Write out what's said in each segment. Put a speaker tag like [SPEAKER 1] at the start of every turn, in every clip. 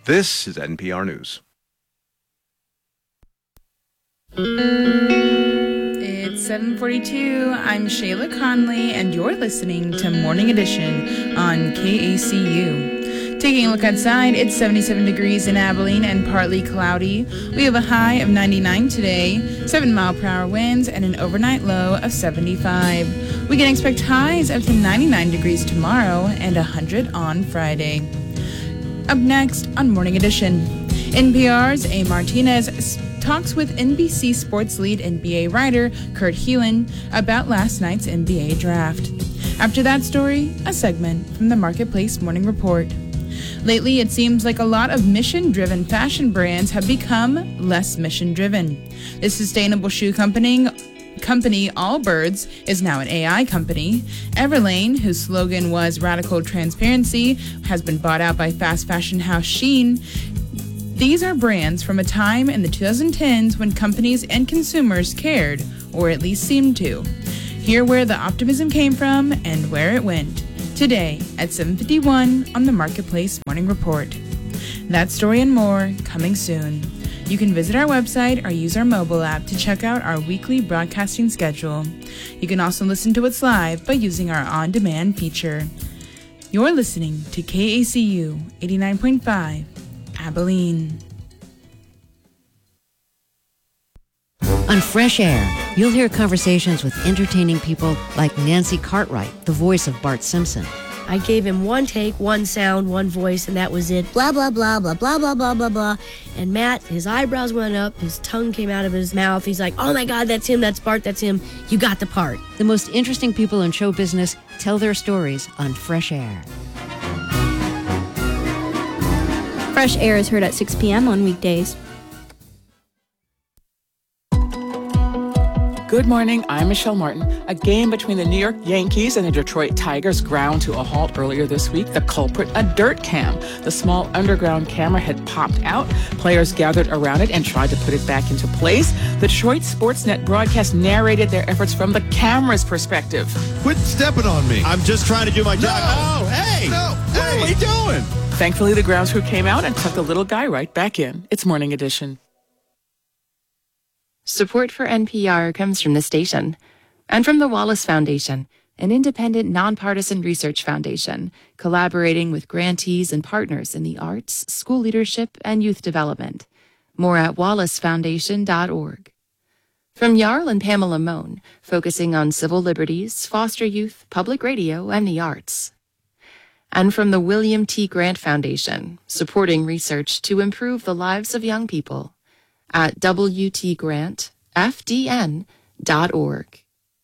[SPEAKER 1] This is NPR News.
[SPEAKER 2] It's 7:42. I'm Shayla Conley, and you're listening to Morning Edition on KACU. Taking a look outside, it's 77 degrees in Abilene and partly cloudy. We have a high of 99 today, 7-mile-per-hour winds, and an overnight low of 75. We can expect highs up to 99 degrees tomorrow and 100 on Friday. Up next on Morning Edition, NPR's A. Martinez talks with NBC Sports lead NBA writer Kurt Helin about last night's NBA draft. After that story, a segment from the Marketplace Morning Report. Lately, it seems like a lot of mission-driven fashion brands have become less mission-driven. The sustainable shoe company Allbirds is now an AI company. Everlane, whose slogan was radical transparency, has been bought out by fast fashion house Shein. These are brands from a time in the 2010s when companies and consumers cared, or at least seemed to. Hear where the optimism came from and where it went. Today at 7:51 on the Marketplace Morning Report. That story and more coming soon. You can visit our website or use our mobile app to check out our weekly broadcasting schedule. You can also listen to us live by using our on-demand feature. You're listening to KACU 89.5, Abilene.
[SPEAKER 3] On Fresh Air, you'll hear conversations with entertaining people like Nancy Cartwright, the voice of Bart Simpson.
[SPEAKER 4] I gave him one take, one sound, one voice, and that was it. Blah, blah, blah, blah, blah, blah, blah, blah, blah. And Matt, his eyebrows went up, his tongue came out of his mouth. He's like, oh my God, that's him, that's Bart, that's him. You got the part.
[SPEAKER 3] The most interesting people in show business tell their stories on Fresh Air.
[SPEAKER 5] Fresh Air is heard at 6 p.m. on weekdays.
[SPEAKER 6] Good morning, I'm Michelle Martin. A game between the New York Yankees and the Detroit Tigers ground to a halt earlier this week. The culprit, a dirt cam. The small underground camera had popped out. Players gathered around it and tried to put it back into place. The Detroit Sportsnet broadcast narrated their efforts from the camera's perspective.
[SPEAKER 7] Quit stepping on me. I'm just trying to do my job.
[SPEAKER 8] No, hey!
[SPEAKER 7] No,
[SPEAKER 8] what are we doing?
[SPEAKER 6] Thankfully, the grounds crew came out and tucked the little guy right back in. It's Morning Edition.
[SPEAKER 9] Support for NPR comes from the station and from the Wallace Foundation, an independent, nonpartisan research foundation collaborating with grantees and partners in the arts, school leadership, and youth development. More at wallacefoundation.org. From Jarl and Pamela Mohn, focusing on civil liberties, foster youth, public radio, and the arts. And from the William T. Grant Foundation, supporting research to improve the lives of young people. At WTGrantFDN.org.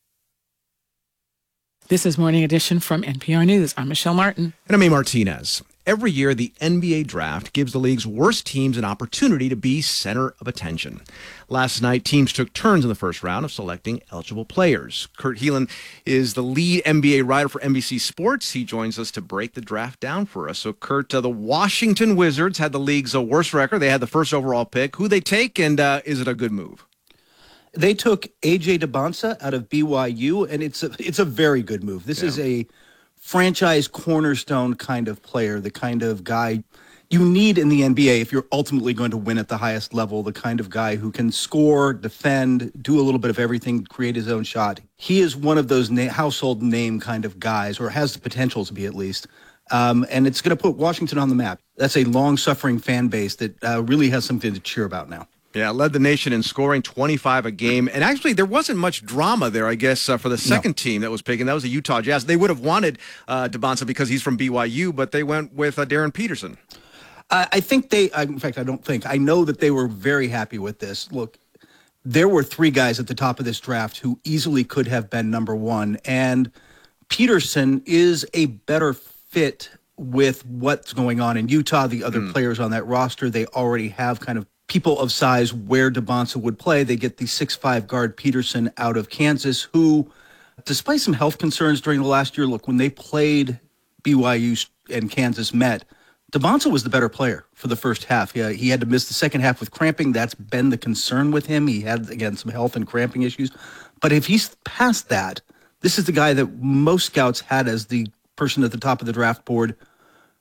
[SPEAKER 6] This is Morning Edition from NPR News. I'm Michelle Martin.
[SPEAKER 1] And I'm A. Martinez. Every year, the NBA draft gives the league's worst teams an opportunity to be center of attention. Last night, teams took turns in the first round of selecting eligible players. Kurt Helin is the lead NBA writer for NBC Sports. He joins us to break the draft down for us. So, Kurt, the Washington Wizards had the league's worst record. They had the first overall pick. Who they take, and is it a good move?
[SPEAKER 8] They took A.J. Debonsa out of BYU, and it's a very good move. This is a franchise cornerstone kind of player, the kind of guy you need in the NBA if you're ultimately going to win at the highest level, the kind of guy who can score, defend, do a little bit of everything, create his own shot. He is one of those household name kind of guys, or has the potential to be at least. And it's going to put Washington on the map. That's a long-suffering fan base that really has something to cheer about now.
[SPEAKER 1] Yeah, led the nation in scoring, 25 a game. And actually, there wasn't much drama there, I guess, for the second team that was picking. That was the Utah Jazz. They would have wanted Debonsa because he's from BYU, but they went with Darren Peterson.
[SPEAKER 8] I think I know that they were very happy with this. Look, there were three guys at the top of this draft who easily could have been number one, and Peterson is a better fit with what's going on in Utah. The other players on that roster, they already have kind of people of size where Debonsa would play. They get the 6'5" guard Peterson out of Kansas, who, despite some health concerns during the last year, look, when they played BYU and Kansas met, Debonsa was the better player for the first half. Yeah, he had to miss the second half with cramping. That's been the concern with him. He had, again, some health and cramping issues. But if he's past that, this is the guy that most scouts had as the person at the top of the draft board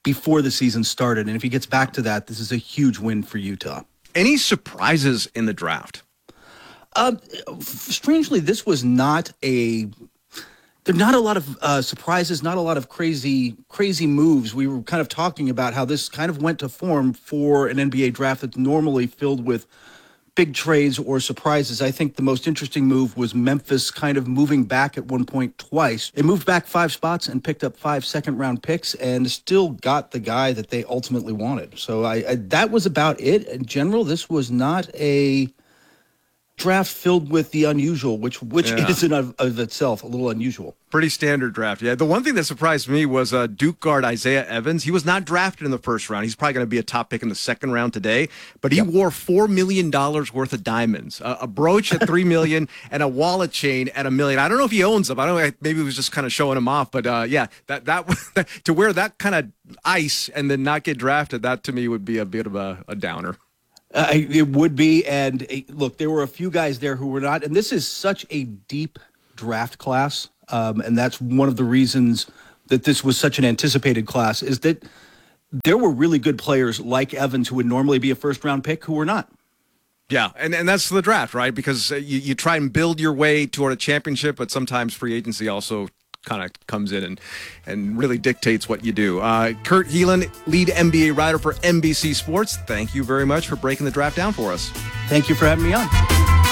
[SPEAKER 8] before the season started. And if he gets back to that, this is a huge win for Utah.
[SPEAKER 1] Any surprises in the draft?
[SPEAKER 8] Strangely, this was not there are not a lot of surprises, not a lot of crazy moves. We were kind of talking about how this kind of went to form for an NBA draft that's normally filled with big trades or surprises. I think the most interesting move was Memphis kind of moving back at one point twice. It moved back 5 spots and picked up 5 second-round picks and still got the guy that they ultimately wanted. So that was about it. In general, this was not a draft filled with the unusual, which is in of itself a little unusual.
[SPEAKER 1] Pretty standard draft. Yeah. The one thing that surprised me was Duke guard Isaiah Evans. He was not drafted in the first round. He's probably going to be a top pick in the second round today, but he wore $4 million worth of diamonds, a brooch at $3 million and a wallet chain at $1 million. I don't know if he owns them. I don't know. Maybe he was just kind of showing them off, but that to wear that kind of ice and then not get drafted, that to me would be a bit of a downer.
[SPEAKER 8] It would be, and look, there were a few guys there who were not, and this is such a deep draft class, and that's one of the reasons that this was such an anticipated class, is that there were really good players like Evans who would normally be a first-round pick who were not.
[SPEAKER 1] Yeah, and that's the draft, right? Because you try and build your way toward a championship, but sometimes free agency also kind of comes in and really dictates what you do. Kurt Helin, lead NBA writer for NBC Sports, thank you very much for breaking the draft down for us.
[SPEAKER 8] Thank you for having me on.